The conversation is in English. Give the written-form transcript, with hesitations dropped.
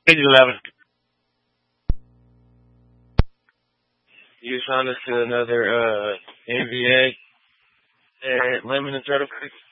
Page 11. You found us to another NBA and Lemon and Turtle Creek.